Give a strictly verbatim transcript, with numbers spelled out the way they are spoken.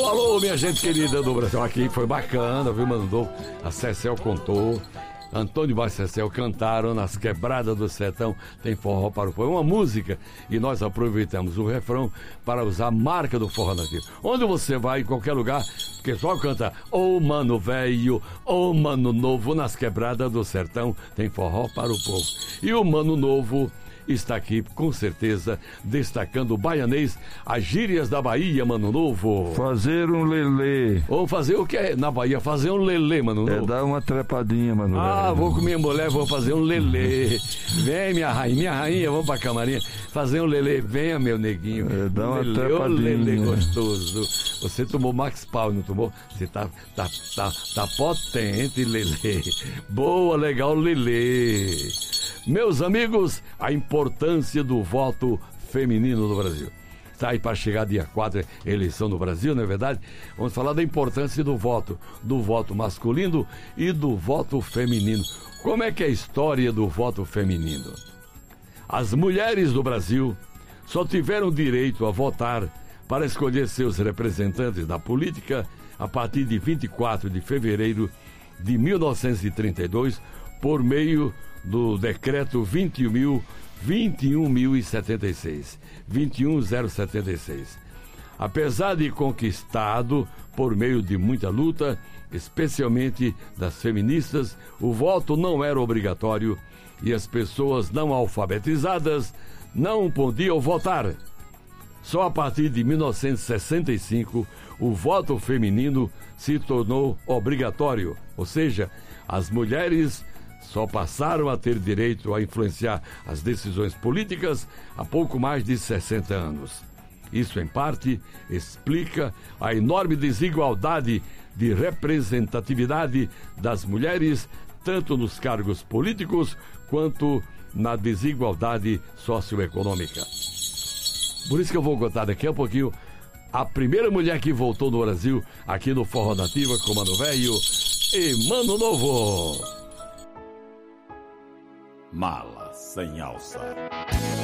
Alô, alô, minha gente querida do Brasil. Aqui foi bacana, viu, mandou. A Cecel contou. Antônio Bacecel cantaram nas quebradas do sertão. Tem forró para o povo. É uma música e nós aproveitamos o refrão para usar a marca do forró nativo. Onde você vai, em qualquer lugar, porque só canta ô mano velho, ô mano novo, nas quebradas do sertão tem forró para o povo. E o mano novo está aqui, com certeza, destacando o baianês, as gírias da Bahia, Mano Novo. Fazer um lelê. Ou fazer o que é na Bahia? Fazer um lelê, Mano Novo. É dar uma trepadinha, Mano. Ah, velho. vou com minha mulher, vou fazer um lelê. Vem, minha rainha, minha rainha, vamos pra camarinha. Fazer um lelê. Venha, meu neguinho. É, dá uma lelê, trepadinha. ô lelê gostoso. Você tomou Max Pau, não tomou? Você tá, tá, tá, tá potente, lelê. Boa, legal, lelê. Meus amigos, a importância do voto feminino no Brasil. Está aí para chegar dia quatro, eleição no Brasil, não é verdade? Vamos falar da importância do voto, do voto masculino e do voto feminino. Como é que é a história do voto feminino? As mulheres do Brasil só tiveram direito a votar para escolher seus representantes na política a partir de vinte e quatro de fevereiro de mil novecentos e trinta e dois, por meio do decreto vinte e um mil e setenta e seis, vinte e um mil e setenta e seis. Apesar de conquistado por meio de muita luta, especialmente das feministas, o voto não era obrigatório e as pessoas não alfabetizadas não podiam votar. Só a partir de mil novecentos e sessenta e cinco, o voto feminino se tornou obrigatório, ou seja, as mulheres só passaram a ter direito a influenciar as decisões políticas há pouco mais de sessenta anos. Isso, em parte, explica a enorme desigualdade de representatividade das mulheres, tanto nos cargos políticos quanto na desigualdade socioeconômica. Por isso que eu vou contar daqui a pouquinho a primeira mulher que voltou no Brasil, aqui no Forró Nativa, com Mano Velho e Mano Novo. Mala sem alça.